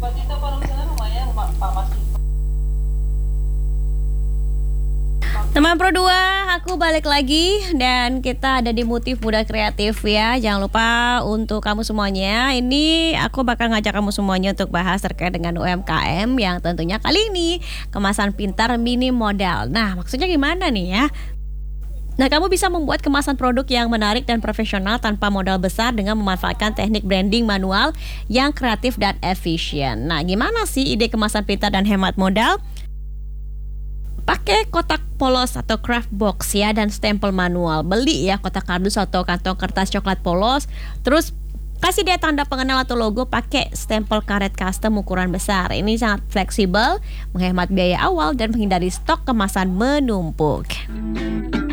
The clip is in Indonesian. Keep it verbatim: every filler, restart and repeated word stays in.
Waktu itu kalau misalnya rumahnya rumah Pak Mas. Teman Pro dua, aku balik lagi dan kita ada di Motif Muda Kreatif ya. Jangan lupa untuk kamu semuanya, ini aku bakal ngajak kamu semuanya untuk bahas terkait dengan U M K M yang tentunya kali ini kemasan pintar mini modal. Nah, maksudnya gimana nih ya? Nah, kamu bisa membuat kemasan produk yang menarik dan profesional tanpa modal besar dengan memanfaatkan teknik branding manual yang kreatif dan efisien. Nah, gimana sih ide kemasan pintar dan hemat modal? Pakai kotak polos atau craft box ya dan stempel manual. Beli ya kotak kardus atau kantong kertas coklat polos. Terus kasih dia tanda pengenal atau logo, pakai stempel karet custom ukuran besar. Ini sangat fleksibel, menghemat biaya awal dan menghindari stok kemasan menumpuk.